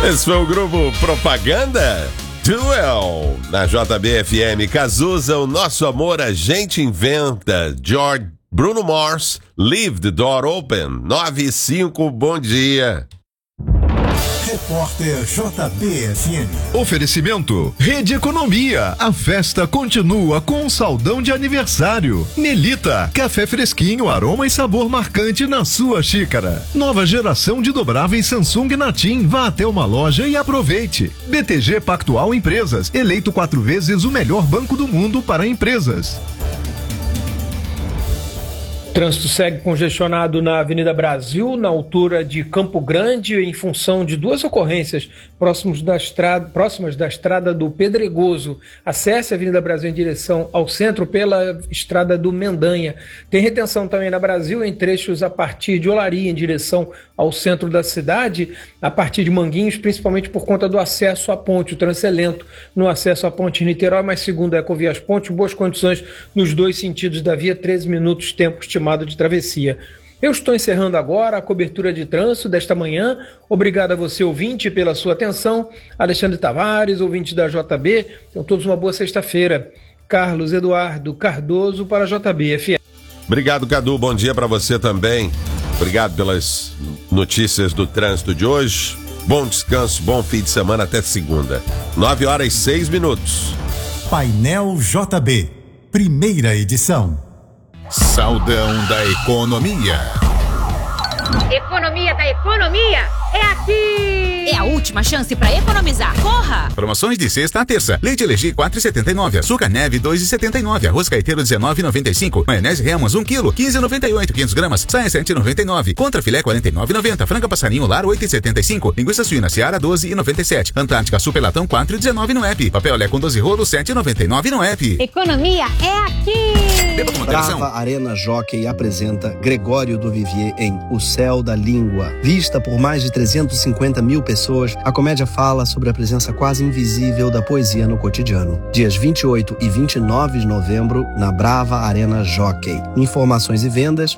Esse foi o grupo Propaganda Duel na JBFM. Cazuza, O Nosso Amor a Gente Inventa. George Bruno Mars, Leave the Door Open. 9:05, bom dia. Repórter JBFM. Oferecimento Rede Economia. A festa continua com um saldão de aniversário. Melita, café fresquinho, aroma e sabor marcante na sua xícara. Nova geração de dobráveis Samsung na TIM. Vá até uma loja e aproveite. BTG Pactual Empresas, eleito 4 vezes o melhor banco do mundo para empresas. O trânsito segue congestionado na Avenida Brasil, na altura de Campo Grande, em função de 2 ocorrências próximas da estrada do Pedregoso. Acesse a Avenida Brasil em direção ao centro pela estrada do Mendanha. Tem retenção também na Brasil em trechos a partir de Olaria em direção ao centro da cidade, a partir de Manguinhos, principalmente por conta do acesso à ponte. O trânsito é lento no acesso à ponte Niterói, mas segundo a Ecovias Ponte, boas condições nos 2 sentidos da via, 13 minutos tempo estimado de travessia. Eu estou encerrando agora a cobertura de trânsito desta manhã. Obrigado a você, ouvinte, pela sua atenção. Alexandre Tavares, ouvinte da JB. Tenham todos uma boa sexta-feira. Carlos Eduardo Cardoso para a JBFM. Obrigado, Cadu. Bom dia para você também. Obrigado pelas notícias do trânsito de hoje. Bom descanso, bom fim de semana, até segunda. 9:06. Painel JB, primeira edição. Saldão da Economia. Economia da economia é aqui! É a última chance para economizar. Corra! Promoções de sexta a terça. Leite Elegi 4,79. Açúcar Neve 2,79. Arroz Caeteiro 19,95. Maionese Remus 1 kg 15,98. 500 gramas. Saia 7,99. Contra filé 49,90. Franga passarinho lar 8,75. Linguiça suína Seara 12,97. Antártica Superlatão 4,19 no app. Papel Olé com 12 rolos 7,99 no app. Economia é aqui! Brava Arena Jockey apresenta Gregório do Vivier em O Céu da Língua. Vista por mais de 350 mil pessoas, a comédia fala sobre a presença quase invisível da poesia no cotidiano. Dias 28 e 29 de novembro, na Brava Arena Jockey. Informações e vendas